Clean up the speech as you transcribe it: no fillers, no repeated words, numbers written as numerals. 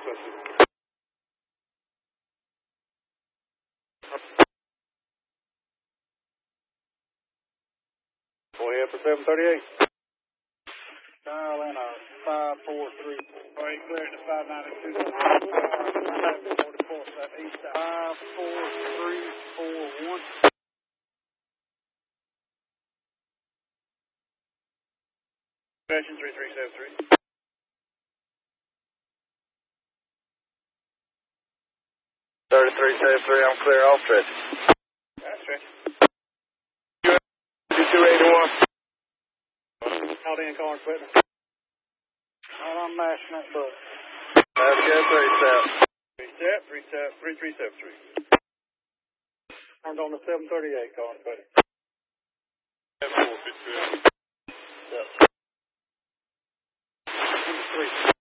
Go ahead for 738. Dial in a 5434. All right, clear to 592. 44, east 54341. Session 3373. 3373, I'm clear off stretch. That's stretch. 2281. Out in car equipment. I'm mashing that book. Have a good 3-step. 3373. Turned on the 738 car equipment. 7-4, 52. Yes. 3.